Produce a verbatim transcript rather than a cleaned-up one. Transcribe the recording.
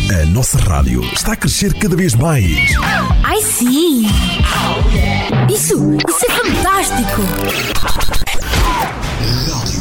A nossa rádio está a crescer cada vez mais. Ai sim! Isso, isso é fantástico! Rádio